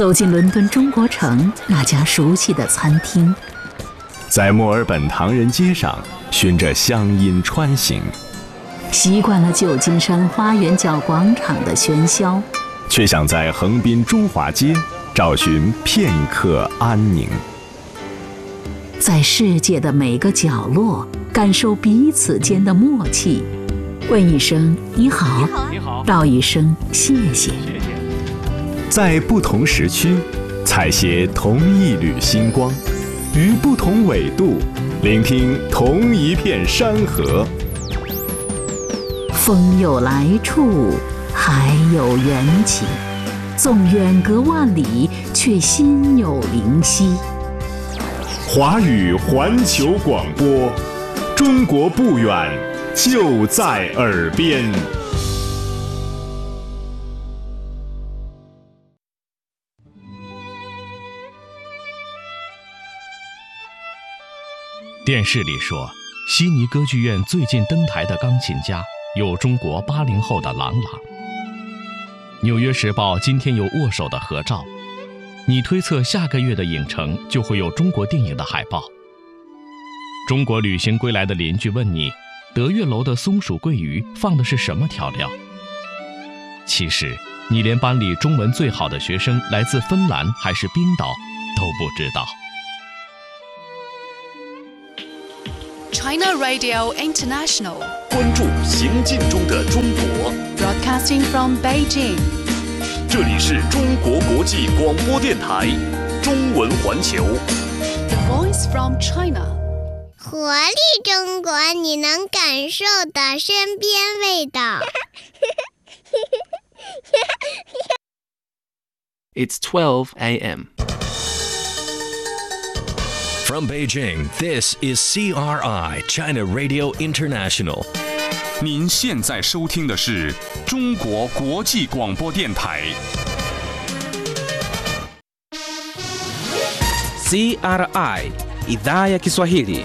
走进伦敦中国城那家熟悉的餐厅， 在墨尔本唐人街上循着乡音穿行， 习惯了旧金山花园角广场的喧嚣， 却想在横滨中华街找寻片刻安宁。 在世界的每个角落感受彼此间的默契，问一声你好，道一声谢谢。 在不同时区采撷同一缕星光，于不同纬度聆听同一片山河。 风有来处，海有缘起，纵远隔万里，却心有灵犀。 华语环球广播，中国不远，就在耳边。 电视里说，悉尼歌剧院最近登台的钢琴家有中国80后的郎朗。纽约时报今天有握手的合照，你推测下个月的影城就会有中国电影的海报。中国旅行归来的邻居问你，德月楼的松鼠桂鱼放的是什么调料？其实你连班里中文最好的学生来自芬兰还是冰岛都不知道。 China Radio International， 关注行进中的中国。 Broadcasting from Beijing， 这里是中国国际广播电台中文环球。 The Voice from China， 活力中国，你能感受的身边味道。 It's 12 a.m. From Beijing, this is CRI, China Radio International. 您现在收听的是中国国际广播电台。 CRI, Idhaa ya Kiswahili.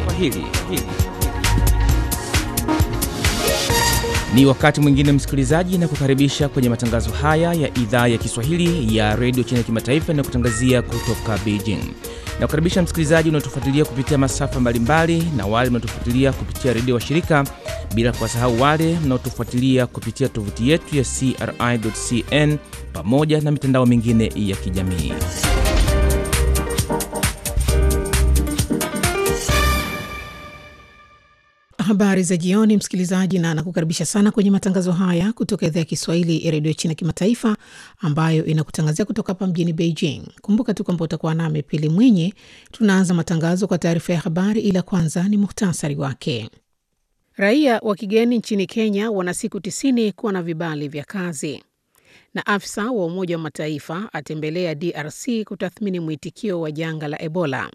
Ni wakati mwingine msikilizaji, na kukaribisha kwenye matangazo haya ya Idhaa ya Kiswahili ya Radio China Kimataifa na kutangazia kutoka Beijing. Na kukaribisha msikilizaji unaotufuatilia kupitia masafa mbalimbali na wale mnaotufuatilia kupitia redio wa shirika, bila kuwasahau wale mnaotufuatilia kupitia tovuti yetu ya CRI.cn pamoja na mitandao mingine ya kijamii. Habari za jioni msikilizaji, na nakukaribisha sana kwenye matangazo haya kutoka idhaa ya Kiswahili ya Radio China Kimataifa ambayo inakutangazia kutoka hapa mjini Beijing. Kumbuka tu kwamba utakuwa nami Pili Mwenye. Tunaanza matangazo kwa taarifa ya habari, ila kwanza ni muhtasari wake. Raia wa kigeni nchini Kenya wana siku 90 kuwa na vibali vya kazi. Na afisa wa Umoja wa Mataifa atembelea DRC kutathmini mwitikio wa janga la Ebola.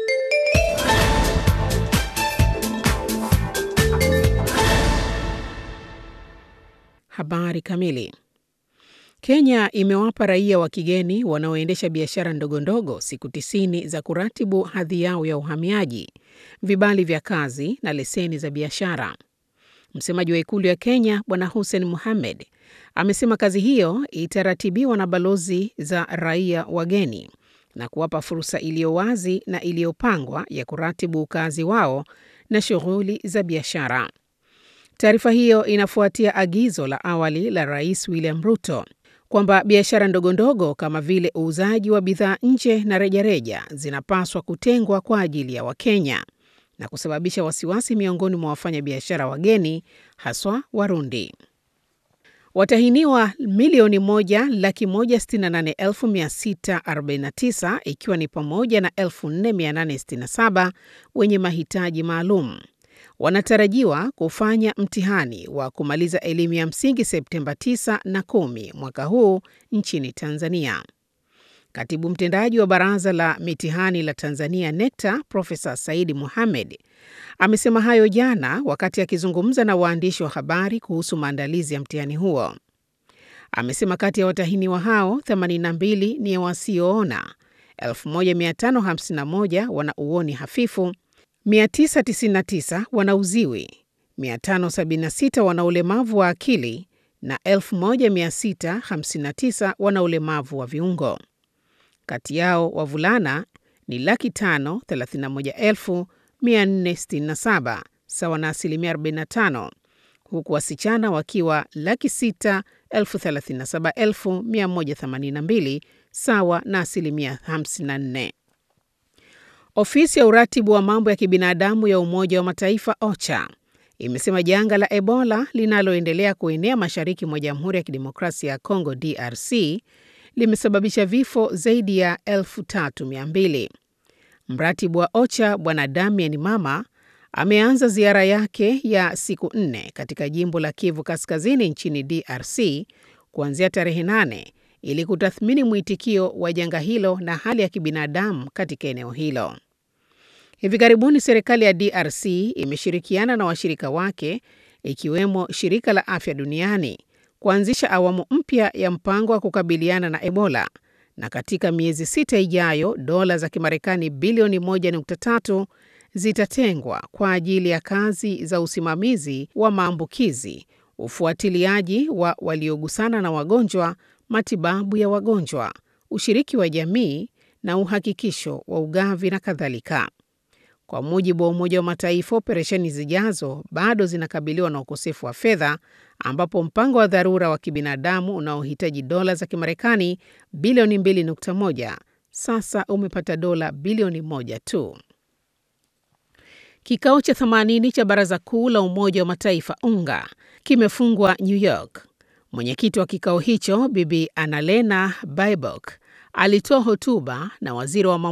Habari kamili. Kenya imewapa raia wa kigeni wanaoendesha biashara ndogondogo siku 90 za kuratibu hadhi yao ya uhamiaji, vibali vya kazi na leseni za biashara. Msemaji wa Ikulu ya Kenya, Bwana Hussein Mohamed, amesema kazi hiyo itaratibiwa na balozi za raia wageni na kuwapa fursa iliyo wazi na iliyopangwa ya kuratibu kazi wao na shughuli za biashara. Taarifa hiyo inafuatia agizo la awali la Rais William Ruto kwamba biashara ndogondogo kama vile uuzaji wa bidhaa nje na rejareja zinapaswa kutengwa kwa ajili ya Wakenya na kusababisha wasiwasi miongoni mwa wafanyabiashara wageni, haswa Warundi. Watahiniwa milioni 1,168,649 ikiwa ni pamoja na 4,867 wenye mahitaji maalum wanatarajiwa kufanya mtihani wa kumaliza elimu ya msingi Septemba 9 na 10 mwaka huu nchini Tanzania. Katibu mtendaji wa Baraza la Mitihani la Tanzania NECTA, Profesa Saidi Mohamed, amesema hayo jana wakati akizungumza na waandishi wa habari kuhusu maandalizi ya mtihani huo. Amesema kati ya watahiniwa hao 82 ni wasioona, 1551 wana uoni hafifu, 999 wana uziwi, 576 wana ulemavu wa akili na 1659 wana ulemavu wa viungo. Kati yao wavulana ni 531,467 sawa na asilimia 45, huku wasichana wakiwa 637,182 sawa na asilimia 54. Ofisi ya uratibu wa mambo ya kibinadamu ya Umoja wa Mataifa OCHA imesema janga la Ebola linaloendelea kuenea mashariki mwa Jamhuri ya Kidemokrasia ya Kongo DRC limesababisha vifo zaidi ya 3,200. Mratibu wa OCHA Bwana Damien Mama ameanza ziara yake ya siku 4 katika jimbo la Kivu Kaskazini nchini DRC kuanzia tarehe 8 ili kutathmini mwitikio wa janga hilo na hali ya kibinadamu katika eneo hilo. Hivi karibuni serikali ya DRC imeshirikiana na washirika wake ikiwemo Shirika la Afya Duniani kuanzisha awamu mpya ya mpango wa kukabiliana na Ebola, na katika miezi 6 ijayo dola za Kimarekani bilioni 1.3 zitatengwa kwa ajili ya kazi za usimamizi wa maambukizi, ufuatiliaji wa waliogusana na wagonjwa, matibabu ya wagonjwa, ushiriki wa jamii na uhakikisho wa ugavi na kadhalika. Kwa mujibu wa Umoja wa Mataifa, operesheni zijazo bado zinakabiliwa na ukosefu wa fedha, ambapo mpango wa dharura wa kibinadamu unaohitaji dola za Kimarekani bilioni 2.1 sasa umepata dola bilioni 1 tu. Kikao cha 80 cha Baraza Kuu la Umoja wa Mataifa UNGA kimefungwa New York. Mwenyekiti wa kikao hicho Bibi Annalena Baerbock alitoa hotuba na waziri wa